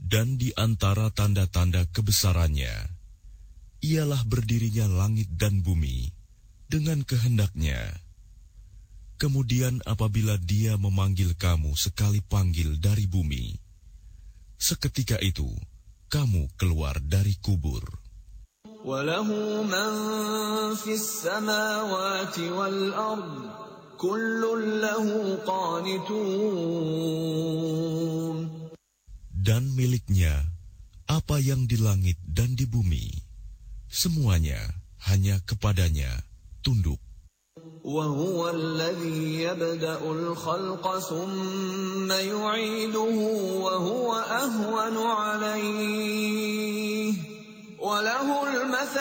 Dan di antara tanda-tanda kebesarannya, ialah berdirinya langit dan bumi dengan kehendaknya. Kemudian apabila Dia memanggil kamu sekali panggil dari bumi, seketika itu kamu keluar dari kubur. وَلَهُ مَنْ فِي السَّمَاوَاتِ وَالْأَرْضِ كُلٌّ لَهُ قَانِتُونَ. Dan miliknya apa yang di langit dan di bumi, semuanya hanya kepadanya tunduk. وَهُوَ الَّذِي يَبْدَأُ الْخَلْقَ ثُمَّ يُعِيدُهُ وَهُوَ أَهْوَنُ عَلَيْهِ وَلَهُ الْمَثَلُ